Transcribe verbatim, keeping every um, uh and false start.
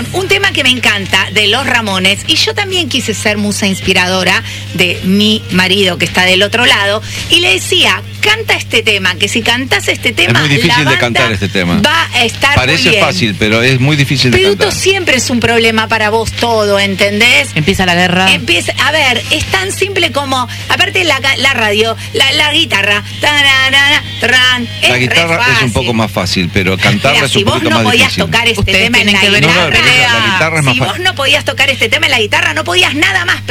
Un tema que me encanta de Los Ramones, y yo también quise ser musa inspiradora de mi marido que está del otro lado, y le decía, canta este tema, que si cantás este tema, es muy difícil la banda de cantar este tema. Va a estar Parece muy bien. fácil, pero es muy difícil de Peduto, cantar. siempre es un problema para vos todo, ¿entendés? Empieza la guerra. Empieza, a ver, es tan simple como, aparte la, la radio, la, la guitarra, tararara, tran, es La re guitarra es un fácil. poco más fácil, pero cantarla Mira, es un si vos poquito no más podías difícil. tocar este Ustedes tema en tienen la que ver No, guitarra, no, pero la guitarra es más si fácil. vos no podías tocar este tema en la guitarra, no podías nada más.